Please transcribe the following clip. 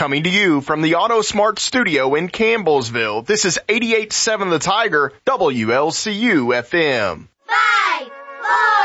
Coming to you from the AutoSmart studio in Campbellsville, this is 88.7 The Tiger, WLCU FM. 5, 4,